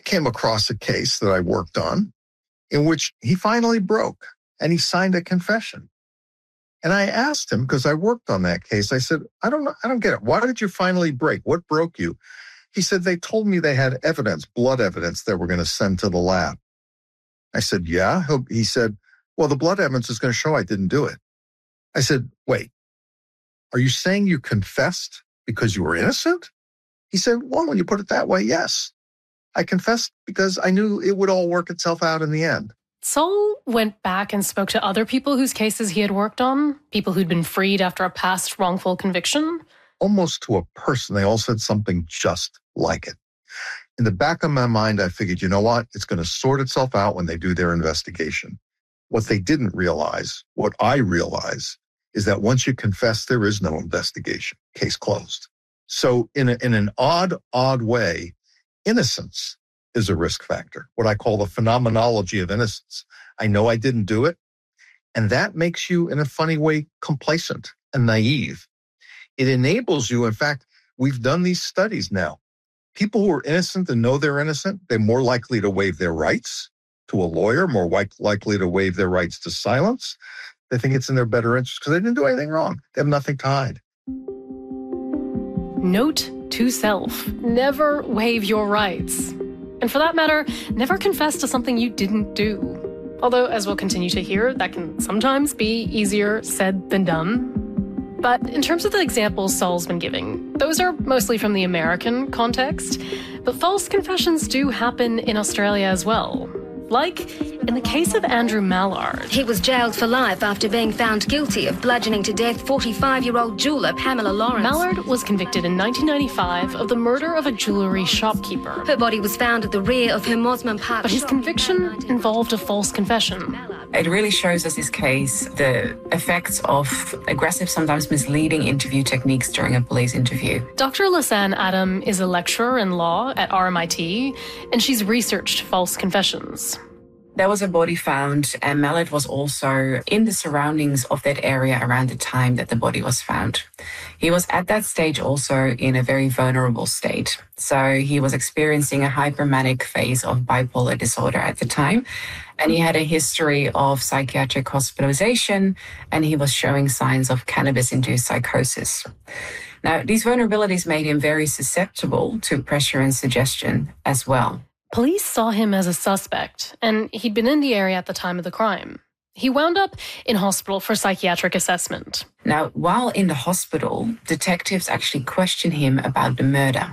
came across a case that I worked on in which he finally broke and he signed a confession. And I asked him, because I worked on that case, I said, I don't get it. Why did you finally break? What broke you? He said, they told me they had evidence, blood evidence, they were going to send to the lab. I said, yeah. He said, well, the blood evidence is going to show I didn't do it. I said, wait, are you saying you confessed because you were innocent? He said, well, when you put it that way, yes. I confessed because I knew it would all work itself out in the end. Saul went back and spoke to other people whose cases he had worked on, people who'd been freed after a past wrongful conviction. Almost to a person, they all said something just like it. In the back of my mind, I figured, you know what? It's going to sort itself out when they do their investigation. What they didn't realize, what I realize, is that once you confess, there is no investigation. Case closed. So in an odd way, innocence is a risk factor, what I call the phenomenology of innocence. I know I didn't do it, and that makes you, in a funny way, complacent and naive. It enables you, in fact, we've done these studies now. People who are innocent and know they're innocent, they're more likely to waive their rights to a lawyer, more likely to waive their rights to silence. They think it's in their better interest because they didn't do anything wrong. They have nothing to hide. Note to self, never waive your rights. And for that matter, never confess to something you didn't do. Although, as we'll continue to hear, that can sometimes be easier said than done. But in terms of the examples Saul's been giving, those are mostly from the American context. But false confessions do happen in Australia as well. Like in the case of Andrew Mallard. He was jailed for life after being found guilty of bludgeoning to death 45-year-old jeweller Pamela Lawrence. Mallard was convicted in 1995 of the murder of a jewellery shopkeeper. Her body was found at the rear of her Mosman Park. But his conviction involved a false confession. It really shows us this case the effects of aggressive, sometimes misleading interview techniques during a police interview. Dr. Lisanne Adam is a lecturer in law at RMIT, and she's researched false confessions. There was a body found, and Mallard was also in the surroundings of that area around the time that the body was found. He was at that stage also in a very vulnerable state. So he was experiencing a hypermanic phase of bipolar disorder at the time, and he had a history of psychiatric hospitalization, and he was showing signs of cannabis-induced psychosis. Now, these vulnerabilities made him very susceptible to pressure and suggestion as well. Police saw him as a suspect, and he'd been in the area at the time of the crime. He wound up in hospital for psychiatric assessment. Now, while in the hospital, detectives actually questioned him about the murder.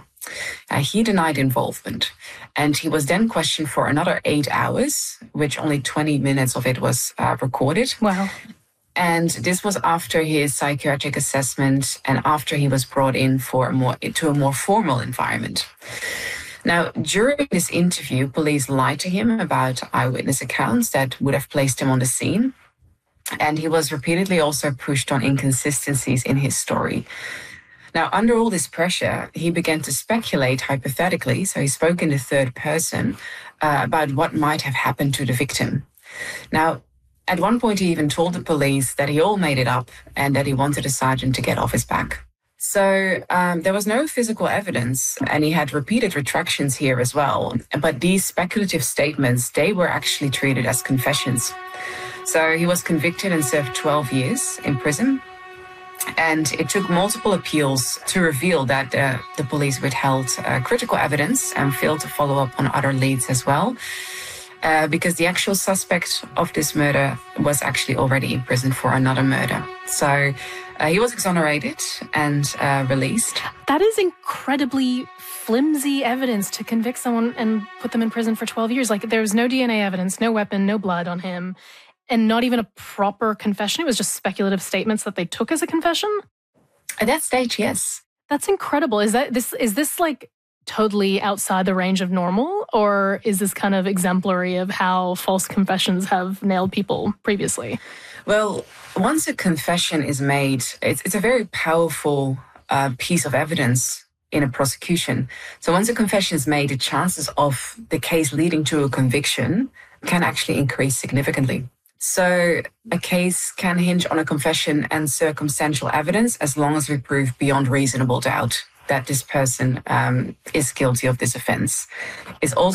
He denied involvement, and he was then questioned for another 8 hours, which only 20 minutes of it was recorded. Wow. And this was after his psychiatric assessment and after he was brought in to a more formal environment. Now, during this interview, police lied to him about eyewitness accounts that would have placed him on the scene. And he was repeatedly also pushed on inconsistencies in his story. Now, under all this pressure, he began to speculate hypothetically, so he spoke in the third person, about what might have happened to the victim. Now, at one point, he even told the police that he all made it up and that he wanted a sergeant to get off his back. So there was no physical evidence, and he had repeated retractions here as well. But these speculative statements, they were actually treated as confessions. So he was convicted and served 12 years in prison. And it took multiple appeals to reveal that the police withheld critical evidence and failed to follow up on other leads as well. Because the actual suspect of this murder was actually already in prison for another murder. So he was exonerated and released. That is incredibly flimsy evidence to convict someone and put them in prison for 12 years. Like, there's no DNA evidence, no weapon, no blood on him, and not even a proper confession. It was just speculative statements that they took as a confession? At that stage, yes. That's incredible. Is this like totally outside the range of normal, or is this kind of exemplary of how false confessions have nailed people previously? Well, once a confession is made, it's a very powerful piece of evidence in a prosecution. So once a confession is made, the chances of the case leading to a conviction can actually increase significantly. So a case can hinge on a confession and circumstantial evidence as long as we prove beyond reasonable doubt that this person is guilty of this offense. It's also